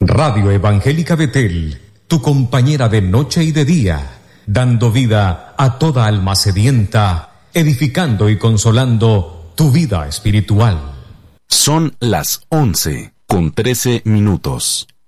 Radio Evangélica Betel, tu compañera de noche y de día, dando vida a toda alma sedienta, edificando y consolando tu vida espiritual. Son las 11:13.